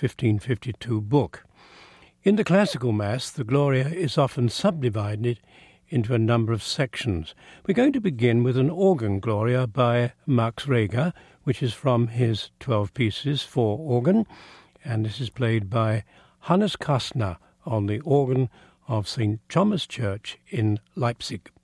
1552 book. In the classical Mass, the Gloria is often subdivided into a number of sections. We're going to begin with an organ Gloria by Max Reger, which is from his 12 pieces for organ, and this is played by Hannes Kastner on the organ of St. Thomas Church in Leipzig.